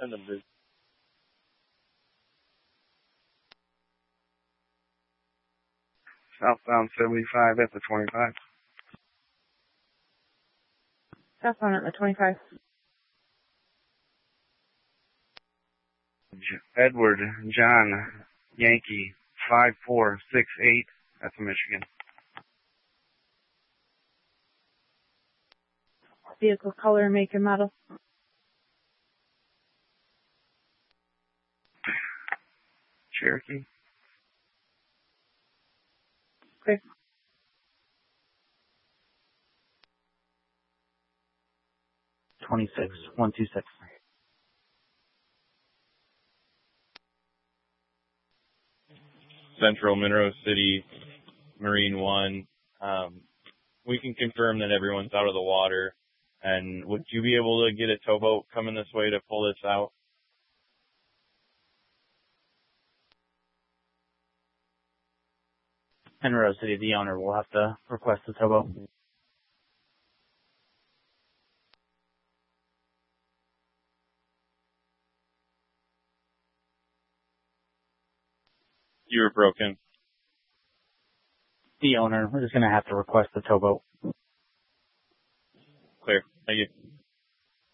in the business. Southbound 75 at the 25. Southbound at the 25. Edward John Yankee 5468. That's Michigan. Vehicle color, make, and model. Cherokee. Clear. $26,126. Central Monroe City, Marine One. We can confirm that everyone's out of the water. And would you be able to get a towboat coming this way to pull this out? Monroe City, the owner will have to request a towboat. You were broken. The owner is going to have to request a towboat. Clear. Thank you.